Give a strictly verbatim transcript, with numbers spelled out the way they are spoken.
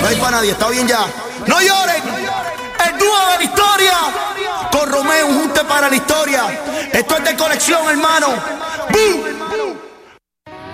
No hay para nadie, está bien ya. No lloren. El dúo de la historia. Con Romeo, un junte para la historia. Esto es de colección, hermano. ¡Bum!